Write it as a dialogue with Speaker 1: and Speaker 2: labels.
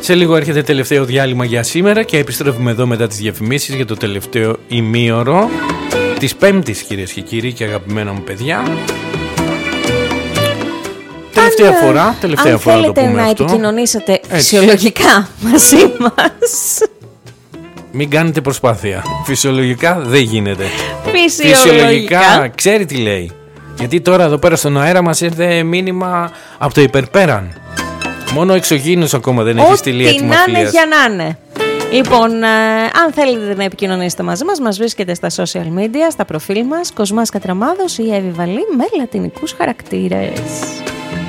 Speaker 1: Σε λίγο έρχεται τελευταίο διάλειμμα για σήμερα και επιστρέφουμε εδώ μετά τις διαφημίσεις για το τελευταίο ημίωρο της Πέμπτης, κυρίες και κύριοι και αγαπημένα μου παιδιά. Τελευταία φορά το πούμε αυτό. Αν
Speaker 2: θέλετε να επικοινωνήσετε φυσιολογικά μαζί μας,
Speaker 1: μην κάνετε προσπάθεια. Φυσιολογικά δεν γίνεται.
Speaker 2: Φυσιολογικά
Speaker 1: ξέρει τι λέει. Γιατί τώρα εδώ πέρα στον αέρα μας ήρθε μήνυμα από το υπερπέραν. Μόνο ο εξωγήινος ακόμα δεν έχει στείλει έτοιμα φιλίας.
Speaker 2: Ό,τι να είναι για να είναι. Λοιπόν, αν θέλετε να επικοινωνήσετε μαζί μας, μας βρίσκετε στα social media, στα προφίλ μας, Κοσμάς Κατραμάδος ή Εύη Βαλή με λατινικούς χαρακτήρες.